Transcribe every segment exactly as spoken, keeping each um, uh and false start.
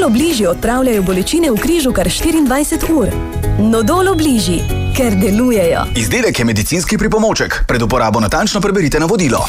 Obliži odpravljajo bolečine v križu kar štiriindvajset ur. Nodol Obliži, ker delujejo. Izdelek je medicinski pripomoček. Pred uporabo natančno preberite navodilo.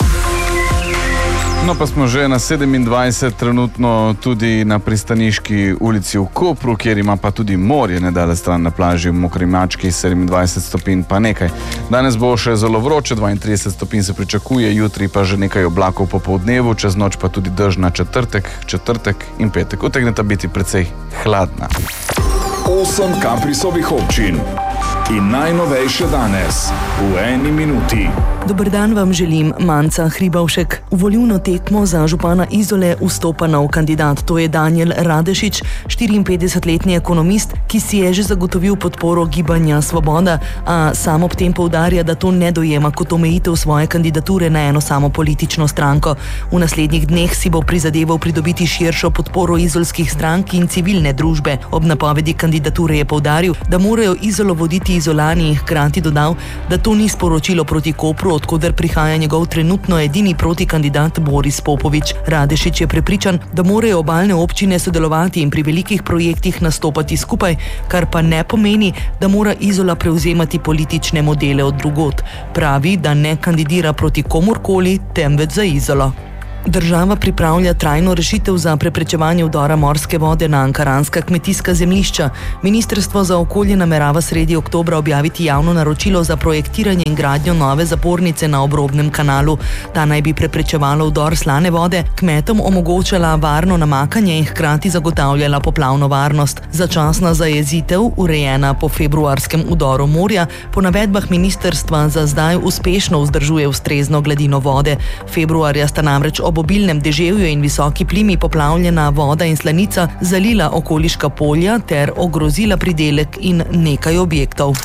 No, pa smo že na sedemindvajset, trenutno tudi na Pristaniški ulici v Kopru, kjer ima pa tudi morje nedaleč stran na plaži v Mokri mački, sedemindvajset stopinj pa nekaj. Danes bo še zelo vroče, dvaintrideset stopinj se pričakuje, jutri pa že nekaj oblakov popoldnevu, čez noč pa tudi dež na četrtek, četrtek in petek. Utegneta biti precej hladna. Osem Kaprisovih občin in najnovejše danes v eni minuti. Dober dan vam želim, Manca Hribovšek. V volilno tekmo za župana Izole vstopa nov kandidat. To je Danijel Radešič, štiriinpetdesetletni ekonomist, ki si je že zagotovil podporo Gibanja Svoboda, a sam ob tem poudarja, da to ne dojema kot omejitev svoje kandidature na eno samo politično stranko. V naslednjih dneh si bo prizadeval pridobiti širšo podporo izolskih strank in civilne družbe. Ob napovedi kandidature je poudaril, da morajo Izolo voditi Izolani in hkrati dodal, da to ni sporočilo proti Kopru, odkoder prihaja njegov trenutno edini protikandidat Boris Popovič. Radešič je prepričan, da morajo obalne občine sodelovati in pri velikih projektih nastopati skupaj, kar pa ne pomeni, da mora Izola prevzemati politične modele od drugod. Pravi, da ne kandidira proti komurkoli, temveč za Izolo. Država pripravlja trajno rešitev za preprečevanje vdora morske vode na ankaranska kmetijska zemljišča. Ministrstvo za okolje namerava sredi oktobra objaviti javno naročilo za projektiranje in gradnjo nove zapornice na obrobnem kanalu. Ta naj bi preprečevala vdor slane vode, kmetom omogočala varno namakanje in hkrati zagotavljala poplavno varnost. Začasna zajezitev, urejena po februarskem vdoru morja, po navedbah ministrstva za zdaj uspešno vzdržuje ustrezno gladino vode. Februarja sta namreč ob obilnem deževju in visoki plimi poplavljena voda in slanica zalila okoliška polja ter ogrozila pridelek in nekaj objektov.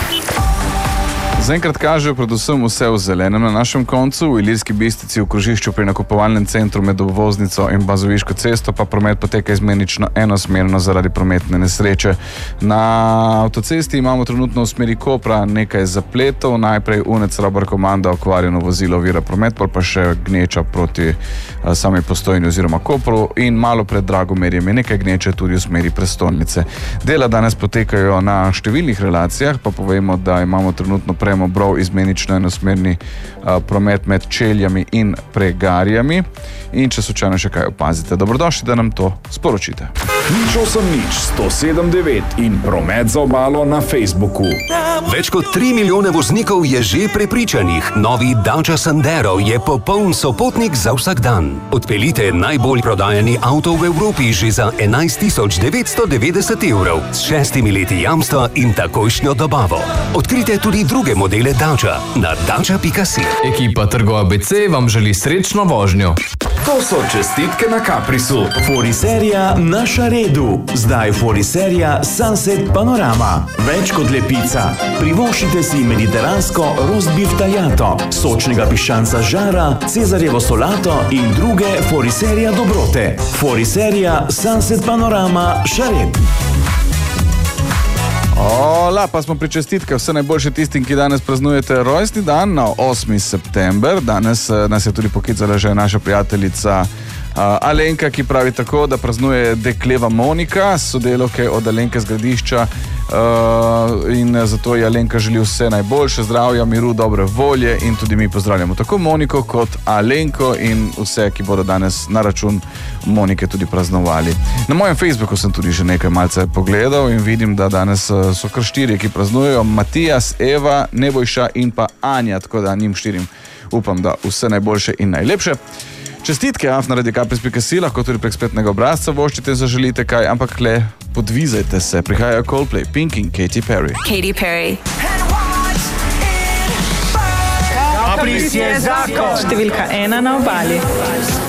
Zaenkrat kaže predvsem vse v zelenem na našem koncu, v Ilirski Bistrici v krožišču pri nakupovalnem centru med obvoznico in Bazoviško cesto pa promet poteka izmenično enosmerno zaradi prometne nesreče. Na avtocesti imamo trenutno v smeri Kopra nekaj zapletov, najprej U N E C Robar komanda okvarjeno vozilo ovira promet, pa še gneča proti a, sami Postojni oziroma Kopru in malo pred Dragomerjem je nekaj gneče tudi v smeri prestolnice. Dela danes potekajo na številnih relacijah, pa povemo, da imamo trenutno pre Obrov izmenično enosmerni uh, promet med Čeljami in Pregarjami. In če slučajno še kaj opazite, dobrodošli, da nam to sporočite. Nič osem nič sto sedem devet in promet za obalo na Facebooku. Več kot tri milijone voznikov je že prepričanih. Novi Dacia Sandero je popoln sopotnik za vsak dan. Odpeljite najbolj prodajani avto v Evropi že za enajst tisoč devetsto devetdeset evrov s šestimi leti jamstva in takojšnjo dobavo. Odkrite tudi druge modele Dacia na dacia pika si. Ekipa Trgo A B C vam želi srečno vožnjo. To so čestitke na Kaprisu. Foriserija Naša redu. Zdaj Foriserija Sunset Panorama. Več kot lepica. Privoščite si mediteransko roast beef tajato, sočnega piščanca žara, cezarjevo solato in druge Foriserija dobrote. Foriserija Sunset Panorama Šared. Ola, pa smo pri čestitke. Vse najboljše tistim, ki danes praznujete rojstni dan na osmi september. Danes nas je tudi poklicala že naša prijateljica uh, Alenka, ki pravi tako, da praznuje dekleva Monika, sodelavke od Alenke z Gradišča uh, in zato je Alenka želi vse najboljše, zdravja, miru, dobre volje in tudi mi pozdravljamo tako Moniko kot Alenko in vse, ki bodo danes na račun Monike tudi praznovali. Na mojem Facebooku sem tudi že nekaj malce pogledal in vidim, da danes so kar štirje, ki praznujejo, Matijas, Eva, Nebojša in pa Anja, tako da njim štirim upam, da vse najboljše in najlepše. Čestitke af na radikapris pika si, lahko tudi prek spletnega obrazca voščite in zaželite kaj, ampak le podvizajte se. Prihajajo Coldplay, Pink in Katy Perry. Katy Perry. Kapris je zakon. Številka ena na obali.